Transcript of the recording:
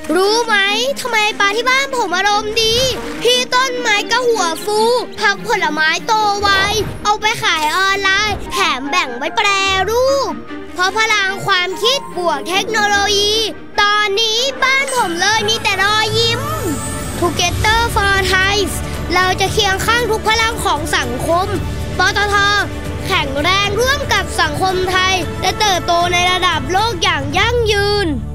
รู้ไหมทำไมปลาที่บ้านผมอารมณ์ดีพี่ต้นไม้ก็หัวฟูผักผลไม้โตไวเอาไปขายออนไลน์แถมแบ่งไว้แปรรูปเพราะพลังความคิดบวกเทคโนโลยีตอนนี้บ้านผมเลยมีแต่รอยยิ้ม Together for Thai เราจะเคียงข้างทุกพลังของสังคมปตท.แข็งแรงร่วมกับสังคมไทยและเติบโตในระดับโลกอย่างยั่งยืน